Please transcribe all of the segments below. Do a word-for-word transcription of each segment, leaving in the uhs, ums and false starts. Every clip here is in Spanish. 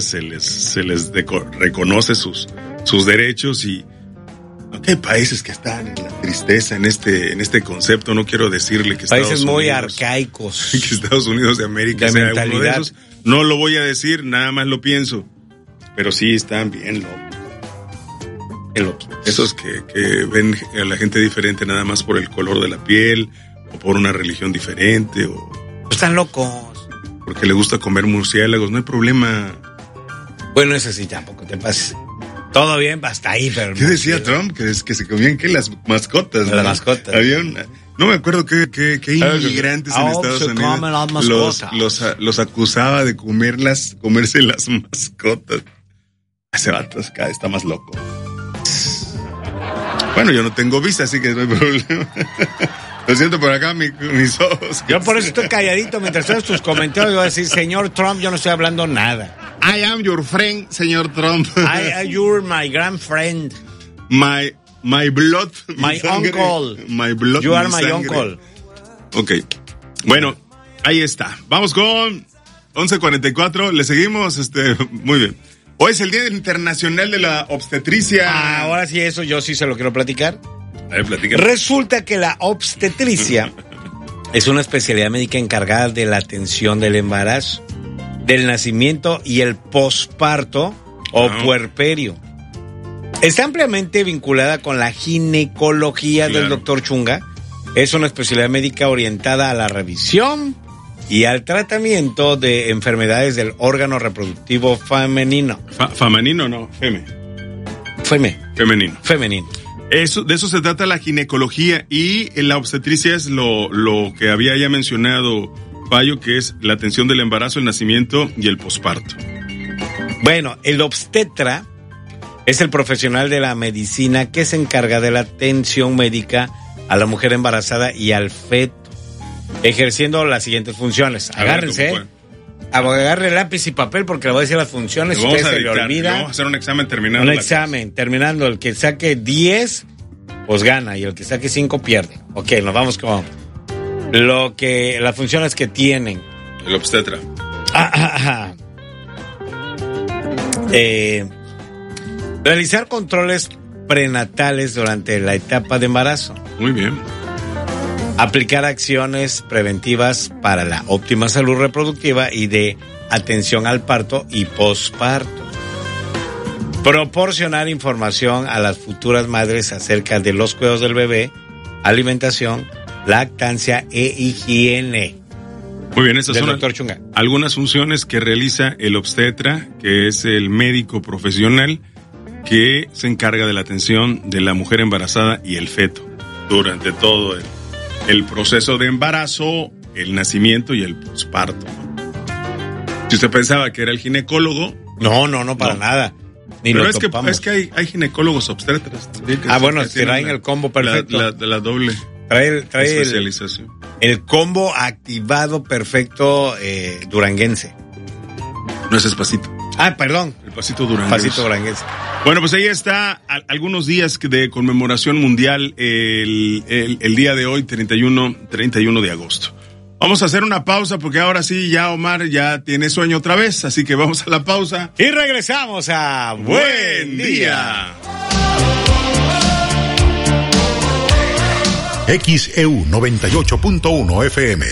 se les, se les deco- reconoce sus, sus derechos y aunque hay países que están en la tristeza en este, en este concepto, no quiero decirle que países Estados muy Unidos, arcaicos, que Estados Unidos de América de sea mentalidad. uno de esos, no lo voy a decir, nada más lo pienso, pero sí están bien locos. Esos que, que ven a la gente diferente nada más por el color de la piel o por una religión diferente o están locos porque le gusta comer murciélagos, no hay problema. Bueno, eso sí, tampoco te pases. Todo bien, hasta ahí, pero... ¿Qué decía Trump? Que, que se comían, ¿qué? Las mascotas. Las ¿no? mascotas. Había una, no me acuerdo qué, qué, qué inmigrantes en Estados Unidos los, los, los acusaba de comerlas, comerse las mascotas. Ese vato está más loco. Bueno, yo no tengo visa, así que no hay problema. Lo siento por acá, mi, mis ojos. Yo por eso estoy calladito mientras haces tus comentarios. Voy a decir, señor Trump, yo no estoy hablando nada. I am your friend, señor Trump. I, I you're my grand friend. My, my blood. My mi sangre, uncle. My blood. You are mi my sangre. uncle. Ok. Bueno, ahí está. Vamos con once cuarenta y cuatro. Le seguimos. Este, muy bien. Hoy es el Día Internacional de la Obstetricia. Ah, ahora sí, eso yo sí se lo quiero platicar. A ver, platícame. Resulta que la obstetricia es una especialidad médica encargada de la atención del embarazo, del nacimiento y el posparto o no. puerperio. Está ampliamente vinculada con la ginecología claro. del doctor Chunga. Es una especialidad médica orientada a la revisión y al tratamiento de enfermedades del órgano reproductivo femenino. Fa- femenino, no, feme. Feme. Femenino. Femenino. Eso, de eso se trata la ginecología y la obstetricia es lo, lo que había ya mencionado Payo, que es la atención del embarazo, el nacimiento y el posparto. Bueno, el obstetra es el profesional de la medicina que se encarga de la atención médica a la mujer embarazada y al feto, ejerciendo las siguientes funciones. Agárrense, ¿eh? Agarre lápiz y papel porque le voy a decir las funciones. Le vamos, usted a se dictar, le olvida. le vamos a hacer un examen terminando. Un la examen, clase. terminando. El que saque diez, pues gana. Y el que saque cinco, pierde. Ok, nos vamos con lo que, las funciones que tienen. El obstetra. Ah, ah, ah. Eh, realizar controles prenatales durante la etapa de embarazo. Muy bien. Aplicar acciones preventivas para la óptima salud reproductiva y de atención al parto y posparto. Proporcionar información a las futuras madres acerca de los cuidados del bebé, alimentación, lactancia e higiene. Muy bien, esas del son doctor Chunga. Algunas funciones que realiza el obstetra, que es el médico profesional que se encarga de la atención de la mujer embarazada y el feto durante todo el el proceso de embarazo, el nacimiento y el posparto. Si usted pensaba que era el ginecólogo... No, no, no, para no. nada. Ni Pero lo es, que, topamos. es que hay, hay ginecólogos obstetras. Que ah, bueno, que traen la, el combo perfecto. La, la, la doble trae, trae especialización. El, el combo activado perfecto eh, duranguense. No es espacito. Ah, perdón. El pasito duranguense. Pasito duranguense. Bueno, pues ahí está a, algunos días de conmemoración mundial el, el, el día de hoy, treinta y uno de agosto. Vamos a hacer una pausa porque ahora sí ya Omar ya tiene sueño otra vez, así que vamos a la pausa. Y regresamos a Buen Día. X E U noventa y ocho punto uno F M.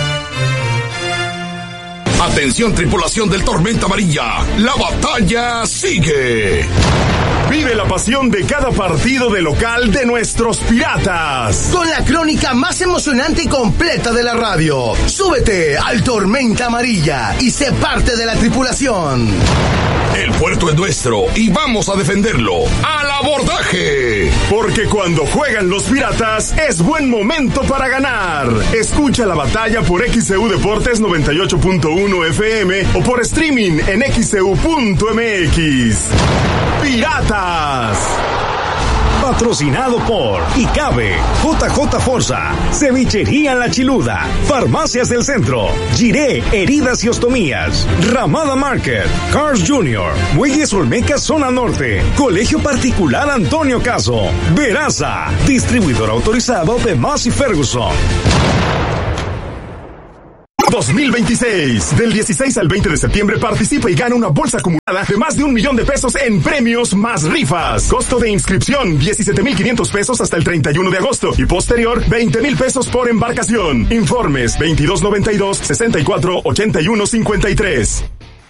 Atención, tripulación del Tormenta Amarilla, la batalla sigue. Vive la pasión de cada partido de local de nuestros Piratas. Con la crónica más emocionante y completa de la radio. Súbete al Tormenta Amarilla y sé parte de la tripulación. El puerto es nuestro y vamos a defenderlo. ¡Al abordaje! Porque cuando juegan los Piratas es buen momento para ganar. Escucha la batalla por X E U Deportes noventa y ocho punto uno F M o por streaming en X E U punto M X. ¡Piratas! Patrocinado por Icabe, J J Forza, Cevichería La Chiluda, Farmacias del Centro, Giré Heridas y Ostomías, Ramada Market, Cars Junior, Muelles Olmeca Zona Norte, Colegio Particular Antonio Caso, Veraza, distribuidor autorizado de Massey Ferguson. dos mil veintiséis. Del dieciséis al veinte de septiembre participa y gana una bolsa acumulada de más de un millón de pesos en premios más rifas. Costo de inscripción diecisiete mil quinientos pesos hasta el treinta y uno de agosto y posterior veinte mil pesos por embarcación. Informes veintidós noventa y dos, sesenta y cuatro, ochenta y uno cincuenta y tres.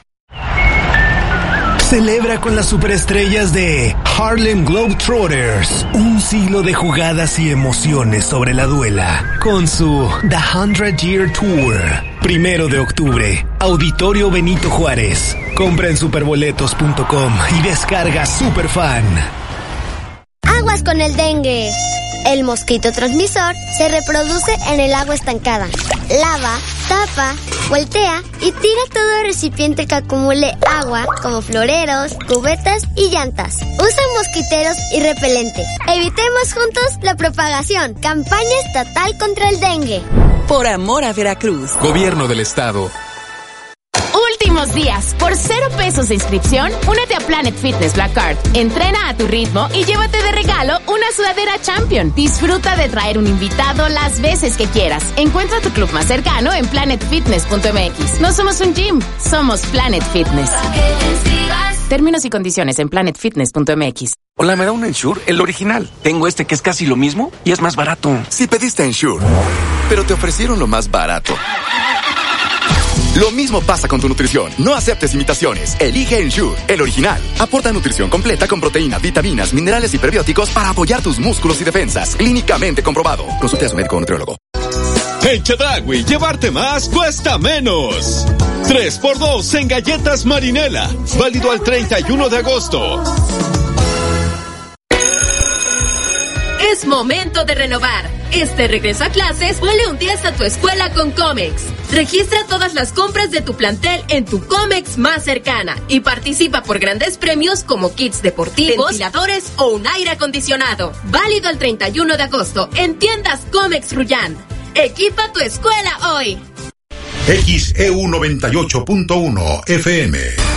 Celebra con las superestrellas de Harlem Globetrotters un siglo de jugadas y emociones sobre la duela con su The Hundred Year Tour. Primero de octubre, Auditorio Benito Juárez. Compra en superboletos punto com y descarga Superfan. Aguas con el dengue. El mosquito transmisor se reproduce en el agua estancada. Lava, tapa, voltea y tira todo recipiente que acumule agua, como floreros, cubetas y llantas. Usa mosquiteros y repelente. Evitemos juntos la propagación. Campaña estatal contra el dengue. Por amor a Veracruz. Gobierno del Estado. Últimos días, por cero pesos de inscripción, únete a Planet Fitness Black Card. Entrena a tu ritmo y llévate de regalo una sudadera Champion. Disfruta de traer un invitado las veces que quieras. Encuentra tu club más cercano en planet fitness punto m x. No somos un gym, somos Planet Fitness. Términos y condiciones en planet fitness punto m x. Hola, ¿me da un Ensure? El original. Tengo este que es casi lo mismo y es más barato. Si pediste Ensure, pero te ofrecieron lo más barato. Lo mismo pasa con tu nutrición. No aceptes imitaciones. Elige Ensure, el original. Aporta nutrición completa con proteína, vitaminas, minerales y prebióticos para apoyar tus músculos y defensas. Clínicamente comprobado. Consulte a su médico o nutriólogo. En Chedraui, llevarte más cuesta menos. tres por dos en galletas Marinela. Válido al treinta y uno de agosto. Es momento de renovar. Este regreso a clases, huele un diez a tu escuela con Comex. Registra todas las compras de tu plantel en tu Comex más cercana y participa por grandes premios como kits deportivos, ventiladores o un aire acondicionado. Válido el treinta y uno de agosto en tiendas Comex Ruyan. Equipa tu escuela hoy. X E U noventa y ocho punto uno F M.